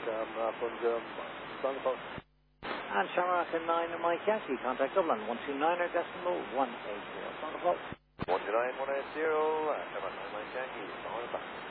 Von Songpop. And Shamrock 9 Mike Yankee, contact Dublin 129.180. Songpop. 129.180, Shamrock 9 Mike Yankee, Songpop.